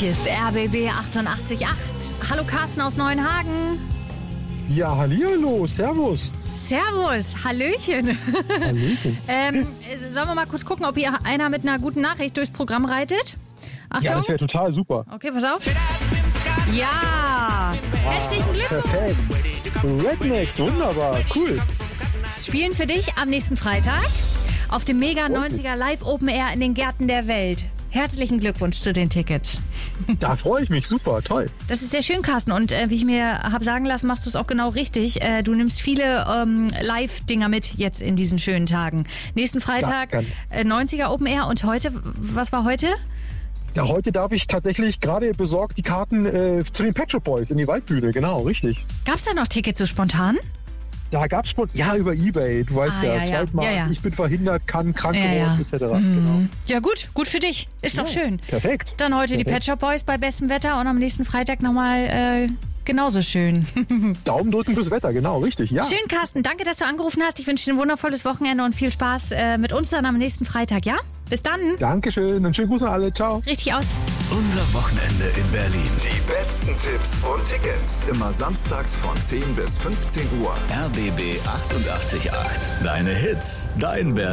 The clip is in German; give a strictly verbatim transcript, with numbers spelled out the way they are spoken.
Hier ist R B B achtundachtzig Komma acht. Hallo Carsten aus Neuenhagen. Ja, hallihallo, servus. Servus, Hallöchen. Hallöchen. ähm, sollen wir mal kurz gucken, ob hier einer mit einer guten Nachricht durchs Programm reitet? Achtung. Ja, das wäre total super. Okay, pass auf. Ja, herzlichen Glückwunsch. Perfekt. Rednecks, wunderbar, cool. Spielen für dich am nächsten Freitag auf dem Mega neunziger Live Open Air in den Gärten der Welt. Herzlichen Glückwunsch zu den Tickets. Da freue ich mich, super, toll. Das ist sehr schön, Carsten. Und äh, wie ich mir habe sagen lassen, machst du es auch genau richtig. Äh, du nimmst viele ähm, Live-Dinger mit jetzt in diesen schönen Tagen. Nächsten Freitag Ja, äh, neunziger Open Air. Und heute, was war heute? Ja, heute darf ich tatsächlich gerade besorgt die Karten äh, zu den Pet Shop Boys in die Waldbühne, genau, richtig. Gab es da noch Tickets so spontan? Da gab es, ja, über Ebay, du weißt Ah, ja, ja, ja. Zweitmarkt, Ja, ja. ich bin verhindert, kann, krank Ja, geworden, ja. et cetera. Genau. Ja gut, gut für dich. Ist doch Ja, schön. Perfekt. Dann heute die Pet Perfekt. Shop Boys bei bestem Wetter und am nächsten Freitag nochmal äh, genauso schön. Daumen drücken fürs Wetter, genau, richtig, ja. Schön, Carsten. Danke, dass du angerufen hast. Ich wünsche dir ein wundervolles Wochenende und viel Spaß äh, mit uns dann am nächsten Freitag, ja? Bis dann. Dankeschön und schönen Gruß an alle, ciao. Richtig aus. Unser Wochenende in Berlin. Die besten Tipps und Tickets. Immer samstags von zehn bis fünfzehn Uhr. R B B achtundachtzig Komma acht. Deine Hits, dein Berlin.